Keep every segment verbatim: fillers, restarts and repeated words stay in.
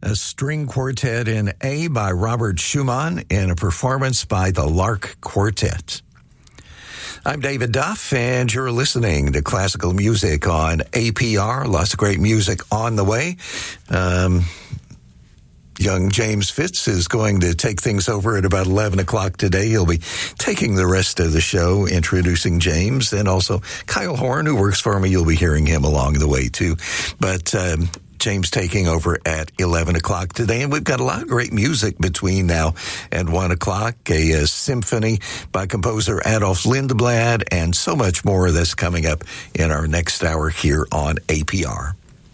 a string quartet in A by Robert Schumann and a performance by the Lark Quartet. I'm David Duff, and you're listening to classical music on A P R. Lots of great music on the way. Um, young James Fitz is going to take things over at about eleven o'clock today. He'll be taking the rest of the show, introducing James, and also Kyle Horn, who works for me. You'll be hearing him along the way, too. But um, James taking over at eleven o'clock today, and we've got a lot of great music between now and one o'clock, a, a symphony by composer Adolf Lindblad, and so much more that's coming up in our next hour here on A P R.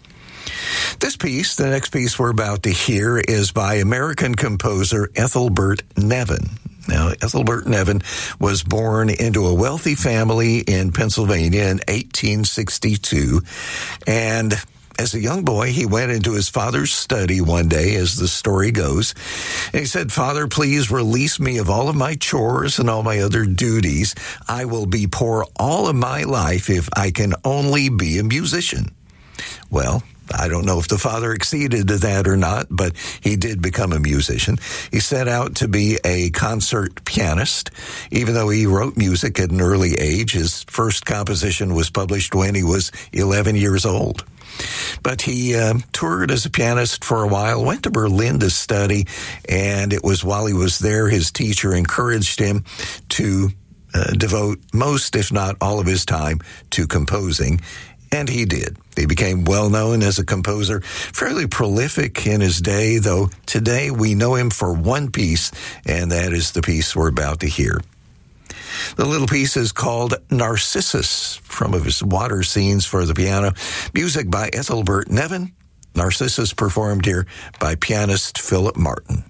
This piece, the next piece we're about to hear, is by American composer Ethelbert Nevin. Now, Ethelbert Nevin was born into a wealthy family in Pennsylvania in eighteen sixty-two, and as a young boy, he went into his father's study one day, as the story goes, and he said, "Father, please release me of all of my chores and all my other duties. I will be poor all of my life if I can only be a musician." Well, I don't know if the father acceded to that or not, but he did become a musician. He set out to be a concert pianist. Even though he wrote music at an early age, his first composition was published when he was eleven years old. But he uh, toured as a pianist for a while, went to Berlin to study, and it was while he was there his teacher encouraged him to uh, devote most, if not all of his time to composing, and he did. He became well known as a composer, fairly prolific in his day, though today we know him for one piece, and that is the piece we're about to hear. The little piece is called Narcissus, from of his water scenes for the piano. Music by Ethelbert Nevin. Narcissus performed here by pianist Philip Martin.